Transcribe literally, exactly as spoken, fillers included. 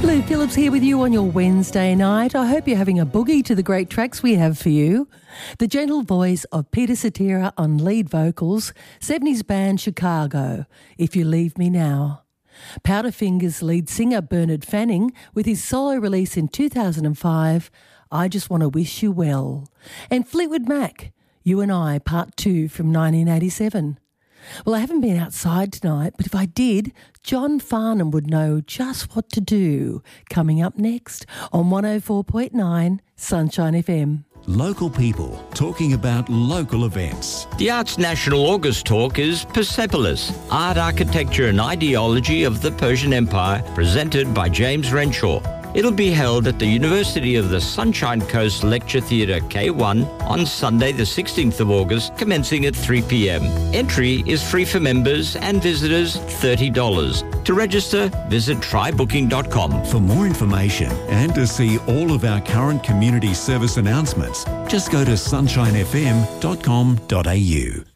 Lou Phillips here with you on your Wednesday night. I hope you're having a boogie to the great tracks we have for you. The gentle voice of Peter Cetera on lead vocals, seventies band Chicago, If You Leave Me Now. Powderfingers lead singer Bernard Fanning with his solo release in two thousand five, I Just Want to Wish You Well. And Fleetwood Mac, You and I, Part two from nineteen eighty-seven. Well, I haven't been outside tonight, but if I did, John Farnham would know just what to do. Coming up next on one oh four point nine Sunshine F M. Local people talking about local events. The Arts National August talk is Persepolis, Art, Architecture and Ideology of the Persian Empire, presented by James Renshaw. It'll be held at the University of the Sunshine Coast Lecture Theatre K one on Sunday the sixteenth of August, commencing at three p.m. Entry is free for members and visitors thirty dollars. To register, visit try booking dot com. For more information and to see all of our current community service announcements, just go to sunshine f m dot com dot a u.